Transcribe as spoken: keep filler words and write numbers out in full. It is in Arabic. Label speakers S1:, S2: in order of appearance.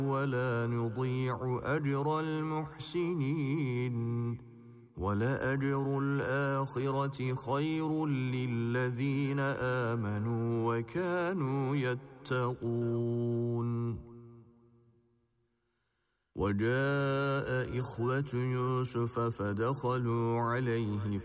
S1: ولا نضيع أجر المحسنين ولأجر الآخرة خير للذين آمنوا وكانوا يتقون. وجاء إخوة يوسف فدخلوا عليه